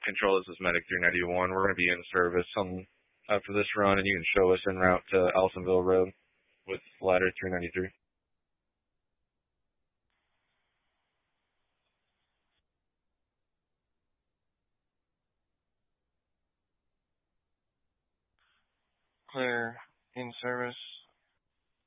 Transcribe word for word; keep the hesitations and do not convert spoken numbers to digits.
Control, this is Medic three ninety-one. We're going to be in service on after this run, and you can show us en route to Allisonville Road with ladder three ninety-three. Clear in service.